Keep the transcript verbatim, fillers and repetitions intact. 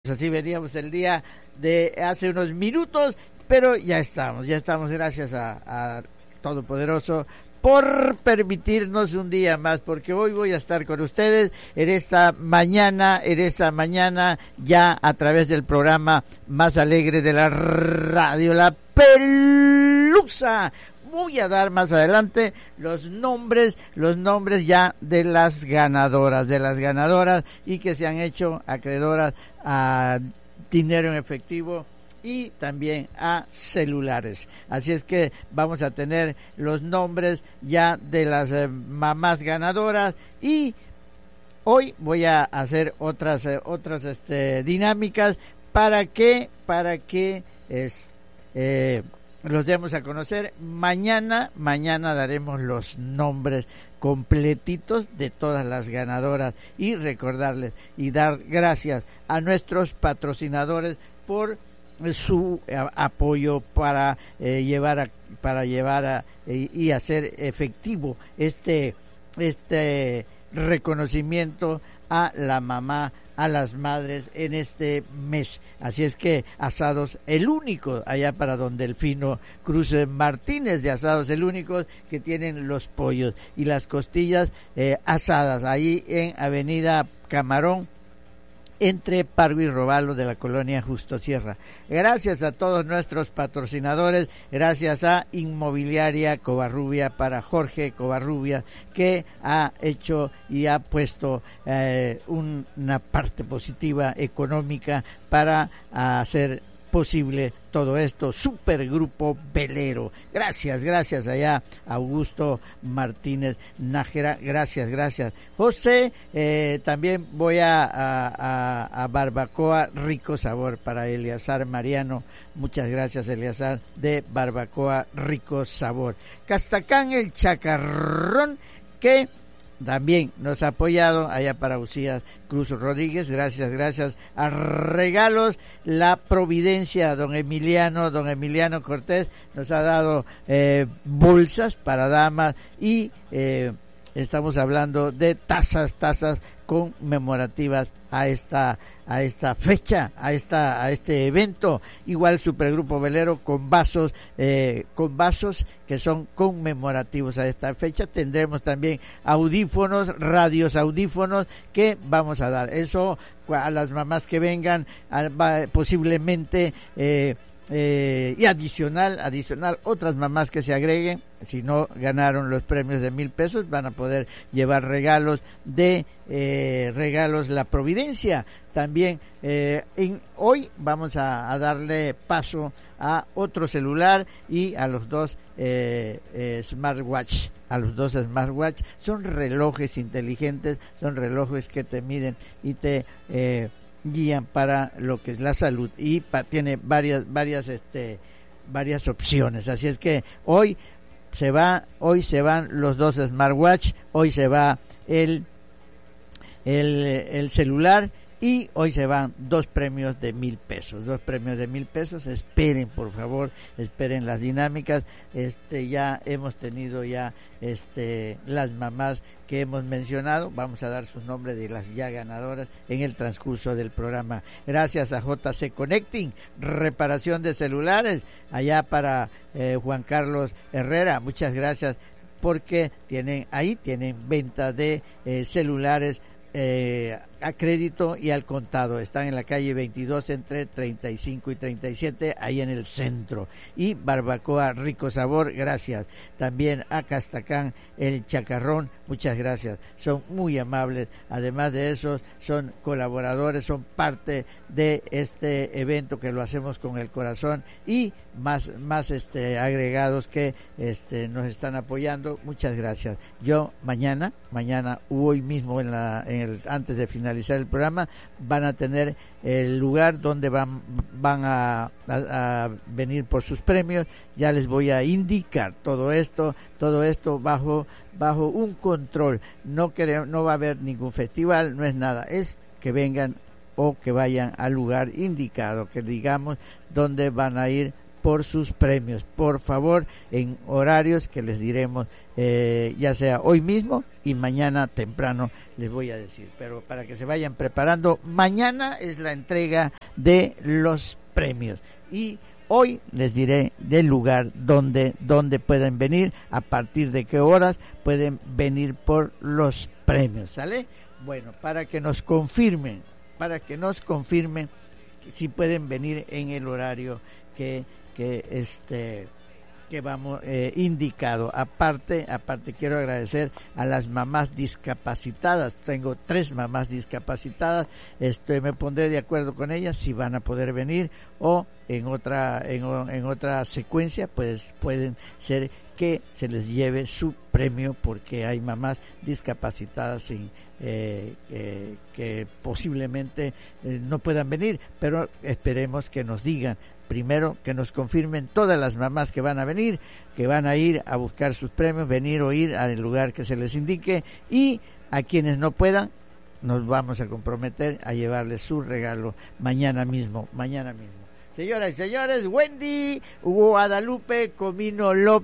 Así veníamos el día de hace unos minutos, pero ya estamos, ya estamos, gracias a, a Todopoderoso por permitirnos un día más, porque hoy voy a estar con ustedes en esta mañana, en esta mañana ya a través del programa más alegre de la radio, La Pelusa. Voy a dar más adelante los nombres, los nombres ya de las ganadoras, de las ganadoras y que se han hecho acreedoras a dinero en efectivo y también a celulares. Así es que vamos a tener los nombres ya de las eh, mamás ganadoras y hoy voy a hacer otras eh, otras este, dinámicas para que para que es eh, los demos a conocer. Mañana, mañana daremos los nombres completitos de todas las ganadoras y recordarles y dar gracias a nuestros patrocinadores por su a, apoyo para eh, llevar a, para llevar a, eh, y hacer efectivo este este reconocimiento a la mamá, a las madres en este mes. Así es que Asados el Único, allá para don Delfino Cruz Martínez de Asados el Único, que tienen los pollos y las costillas eh, asadas ahí en Avenida Camarón, entre Pargo y Robalo de la colonia Justo Sierra. Gracias a todos nuestros patrocinadores, gracias a Inmobiliaria Covarrubia para Jorge Covarrubia, que ha hecho y ha puesto eh, un, una parte positiva económica para hacer posible todo esto. Supergrupo Velero, gracias, gracias allá Augusto Martínez Nájera, gracias, gracias José. Eh, también voy a, a, a Barbacoa Rico Sabor para Eleazar Mariano, muchas gracias Eleazar de Barbacoa Rico Sabor. Castacán el Chacarrón, que también nos ha apoyado allá para Usías Cruz Rodríguez, gracias, gracias a Regalos La Providencia, don Emiliano, don Emiliano Cortés nos ha dado eh, bolsas para damas y eh, estamos hablando de tazas, tazas conmemorativas a esta a esta fecha, a esta a este evento. Igual Supergrupo Velero con vasos eh, con vasos que son conmemorativos a esta fecha. Tendremos también audífonos, radios audífonos que vamos a dar. Eso a las mamás que vengan, a, va, posiblemente eh, Eh, y adicional, adicional, otras mamás que se agreguen, si no ganaron los premios de mil pesos, van a poder llevar regalos de eh, regalos La Providencia. También eh, en, hoy vamos a, a darle paso a otro celular y a los dos eh, eh, smartwatch. A los dos smartwatch son relojes inteligentes, son relojes que te miden y te eh, guían para lo que es la salud y pa, tiene varias varias este varias opciones. Así es que hoy se va hoy se van los dos smartwatch, hoy se va el el el celular y hoy se van dos premios de mil pesos, dos premios de mil pesos. Esperen, por favor, esperen las dinámicas. Este, ya hemos tenido ya este las mamás que hemos mencionado. Vamos a dar sus nombres de las ya ganadoras en el transcurso del programa. Gracias a J C Connecting, reparación de celulares, allá para eh, Juan Carlos Herrera. Muchas gracias porque tienen ahí tienen venta de eh, celulares Eh, a crédito y al contado. Están en la calle veintidós entre treinta y cinco y treinta y siete, ahí en el centro. Y Barbacoa Rico Sabor, gracias. También a Castacán el Chacarrón, muchas gracias. Son muy amables. Además de eso, son colaboradores, son parte de este evento que lo hacemos con el corazón y más más este agregados que este nos están apoyando. Muchas gracias. Yo mañana, mañana hoy mismo en la en el antes de finalizar el programa van a tener el lugar donde van van a, a, a venir por sus premios. Ya les voy a indicar todo esto, todo esto bajo bajo un control. No queremos, no va a haber ningún festival, no es nada, es que vengan o que vayan al lugar indicado, que digamos dónde van a ir por sus premios. Por favor, en horarios que les diremos, eh, ya sea hoy mismo y mañana temprano les voy a decir. Pero para que se vayan preparando, mañana es la entrega de los premios. Y hoy les diré del lugar donde, donde pueden venir, a partir de qué horas pueden venir por los premios, ¿sale? Bueno, para que nos confirmen, para que nos confirmen si pueden venir en el horario que que este que vamos eh, indicado. Aparte, aparte quiero agradecer a las mamás discapacitadas. Tengo tres mamás discapacitadas. Este, me pondré de acuerdo con ellas si van a poder venir o en otra en, en otra secuencia, pues pueden ser que se les lleve su premio, porque hay mamás discapacitadas sin eh, eh, que posiblemente eh, no puedan venir, pero esperemos que nos digan. Primero, que nos confirmen todas las mamás que van a venir, que van a ir a buscar sus premios, venir o ir al lugar que se les indique, y a quienes no puedan, nos vamos a comprometer a llevarles su regalo mañana mismo, mañana mismo. Señoras y señores, Wendy Guadalupe Comino López.